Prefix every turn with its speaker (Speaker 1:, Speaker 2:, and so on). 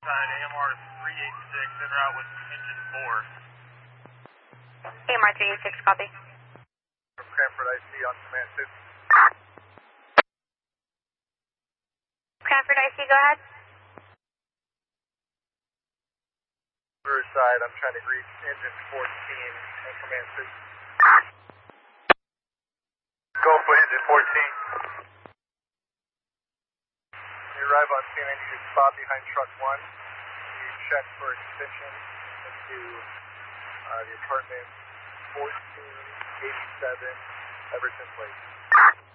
Speaker 1: AMR 386 en route with engine 4.
Speaker 2: AMR 386, copy.
Speaker 1: From Cranford IC on command 2.
Speaker 2: Cranford IC, go ahead.
Speaker 1: Riverside, I'm trying to reach engine 14 on command 2. Go for engine 14. You arrive on scene, I need you to spot behind truck 1. You check for extension into the apartment 1487 Everton Place.